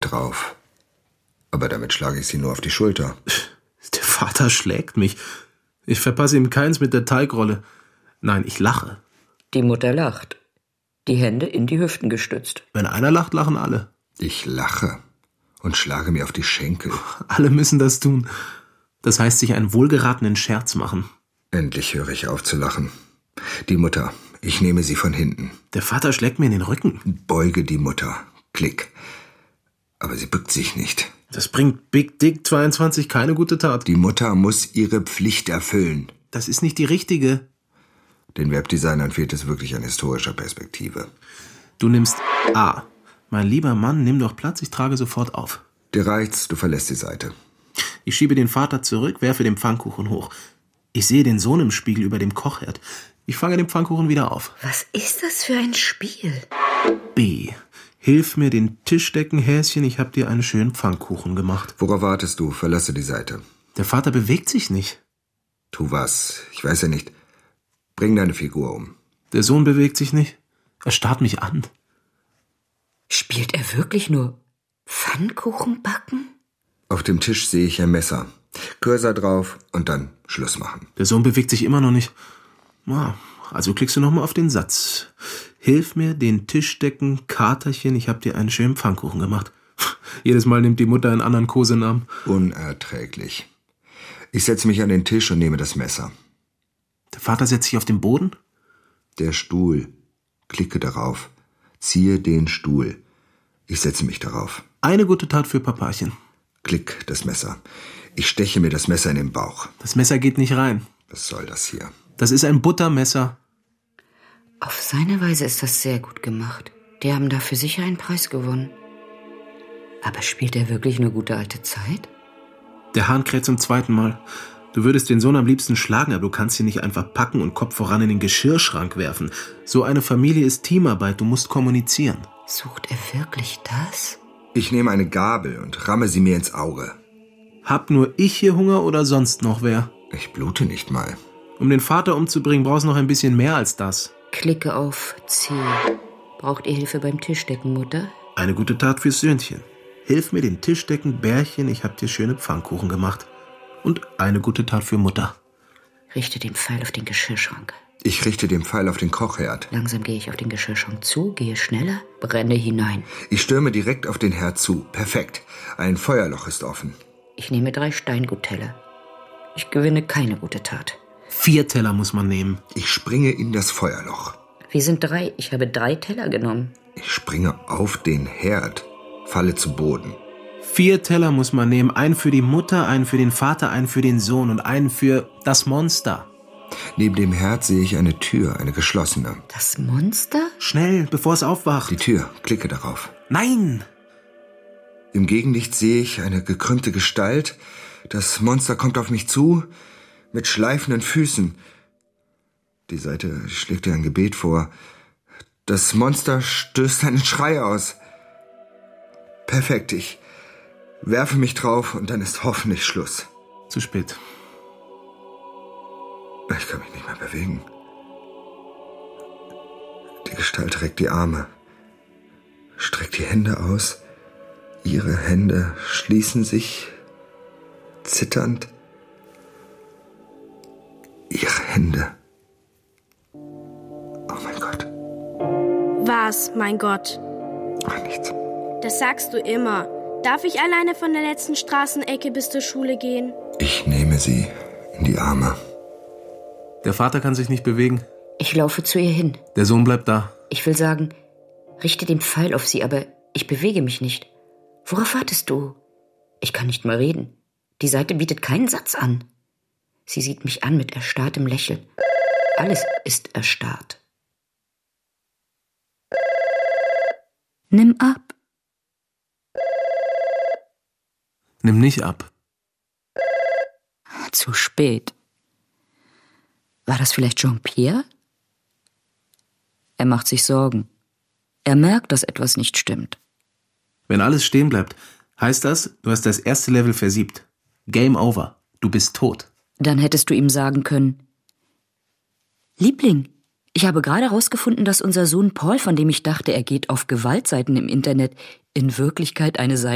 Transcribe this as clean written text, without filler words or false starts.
drauf. Aber damit schlage ich sie nur auf die Schulter. Der Vater schlägt mich. Ich verpasse ihm keins mit der Teigrolle. Nein, ich lache. Die Mutter lacht. Die Hände in die Hüften gestützt. Wenn einer lacht, lachen alle. Ich lache und schlage mir auf die Schenkel. Alle müssen das tun. Das heißt, sich einen wohlgeratenen Scherz machen. Endlich höre ich auf zu lachen. Die Mutter, ich nehme sie von hinten. Der Vater schlägt mir in den Rücken. Beuge die Mutter. Klick. Aber sie bückt sich nicht. Das bringt Big Dick 22 keine gute Tat. Die Mutter muss ihre Pflicht erfüllen. Das ist nicht die richtige. Den Webdesignern fehlt es wirklich an historischer Perspektive. Du nimmst A. Mein lieber Mann, nimm doch Platz, ich trage sofort auf. Dir reicht's, du verlässt die Seite. Ich schiebe den Vater zurück, werfe den Pfannkuchen hoch. Ich sehe den Sohn im Spiegel über dem Kochherd. Ich fange den Pfannkuchen wieder auf. Was ist das für ein Spiel? B. Hilf mir den Tisch decken, Häschen, ich hab dir einen schönen Pfannkuchen gemacht. Worauf wartest du? Verlasse die Seite. Der Vater bewegt sich nicht. Tu was. Ich weiß ja nicht. Bring deine Figur um. Der Sohn bewegt sich nicht. Er starrt mich an. Spielt er wirklich nur Pfannkuchen backen? Auf dem Tisch sehe ich ein Messer. Cursor drauf und dann Schluss machen. Der Sohn bewegt sich immer noch nicht. Also klickst du nochmal auf den Satz. Hilf mir den Tisch decken, Katerchen, ich hab dir einen schönen Pfannkuchen gemacht. Jedes Mal nimmt die Mutter einen anderen Kosenamen. Unerträglich. Ich setze mich an den Tisch und nehme das Messer. Der Vater setzt sich auf den Boden. Der Stuhl. Klicke darauf. Ziehe den Stuhl. Ich setze mich darauf. Eine gute Tat für Papachen. Klick, das Messer. Ich steche mir das Messer in den Bauch. Das Messer geht nicht rein. Was soll das hier? Das ist ein Buttermesser. Auf seine Weise ist das sehr gut gemacht. Die haben dafür sicher einen Preis gewonnen. Aber spielt er wirklich eine gute alte Zeit? Der Hahn kräht zum zweiten Mal. Du würdest den Sohn am liebsten schlagen, aber du kannst ihn nicht einfach packen und Kopf voran in den Geschirrschrank werfen. So eine Familie ist Teamarbeit, du musst kommunizieren. Sucht er wirklich das? Ich nehme eine Gabel und ramme sie mir ins Auge. Hab nur ich hier Hunger oder sonst noch wer? Ich blute nicht mal. Um den Vater umzubringen, brauchst du noch ein bisschen mehr als das. Klicke auf C. Braucht ihr Hilfe beim Tischdecken, Mutter? Eine gute Tat fürs Söhnchen. Hilf mir den Tischdecken, Bärchen, ich hab dir schöne Pfannkuchen gemacht. Und eine gute Tat für Mutter. Richte den Pfeil auf den Geschirrschrank. Ich richte den Pfeil auf den Kochherd. Langsam gehe ich auf den Geschirrschrank zu, gehe schneller, brenne hinein. Ich stürme direkt auf den Herd zu. Perfekt. Ein Feuerloch ist offen. Ich nehme 3 Steingutteller. Ich gewinne keine gute Tat. 4 Teller muss man nehmen. Ich springe in das Feuerloch. Wir sind 3. Ich habe 3 Teller genommen. Ich springe auf den Herd. Falle zu Boden. 4 Teller muss man nehmen. Einen für die Mutter, einen für den Vater, einen für den Sohn und einen für das Monster. Neben dem Herd sehe ich eine Tür, eine geschlossene. Das Monster? Schnell, bevor es aufwacht. Die Tür, klicke darauf. Nein! Im Gegenlicht sehe ich eine gekrümmte Gestalt. Das Monster kommt auf mich zu, mit schleifenden Füßen. Die Seite schlägt ihr ein Gebet vor. Das Monster stößt einen Schrei aus. Perfekt, ich werfe mich drauf und dann ist hoffentlich Schluss. Zu spät. Ich kann mich nicht mehr bewegen. Die Gestalt reckt die Arme, streckt die Hände aus. Ihre Hände schließen sich, zitternd. Ihre Hände. Oh mein Gott. Was, mein Gott? Ach, nichts. Das sagst du immer. Darf ich alleine von der letzten Straßenecke bis zur Schule gehen? Ich nehme sie in die Arme. Der Vater kann sich nicht bewegen. Ich laufe zu ihr hin. Der Sohn bleibt da. Ich will sagen, richte den Pfeil auf sie, aber ich bewege mich nicht. Worauf wartest du? Ich kann nicht mal reden. Die Seite bietet keinen Satz an. Sie sieht mich an mit erstarrtem Lächeln. Alles ist erstarrt. Nimm ab. Nimm nicht ab. Zu spät. War das vielleicht Jean-Pierre? Er macht sich Sorgen. Er merkt, dass etwas nicht stimmt. Wenn alles stehen bleibt, heißt das, du hast das erste Level versiebt. Game over. Du bist tot. Dann hättest du ihm sagen können: Liebling, ich habe gerade herausgefunden, dass unser Sohn Paul, von dem ich dachte, er geht auf Gewaltseiten im Internet, in Wirklichkeit eine Seite